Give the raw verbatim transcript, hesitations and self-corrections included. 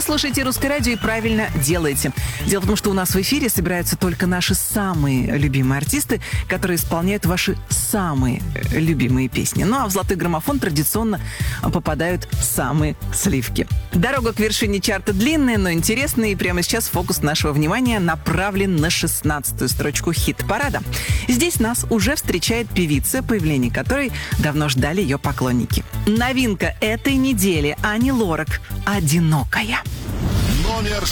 слушаете «Русское радио» и правильно делаете. Дело в том, что у нас в эфире собираются только наши самые любимые артисты, которые исполняют ваши самые любимые песни. Ну а в «Золотой граммофон» традиционно попадают самые сливки. Дорога к вершине чарта длинная, но интересная, и прямо сейчас фокус нашего внимания направлен на шестнадцатую строчку хит-парада. Здесь нас уже встречает певица, появление которой давно ждали ее поклонники. Новинка этой недели — Ани Лорак «Одинокая». Номер